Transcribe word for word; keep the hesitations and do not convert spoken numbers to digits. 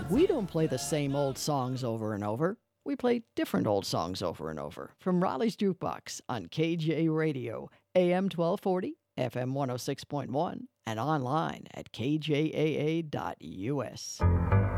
We don't play the same old songs over and over. We play different old songs over and over from Raleigh's Jukebox on K J Radio, A M twelve forty, F M one oh six point one, and online at k j a a dot u s.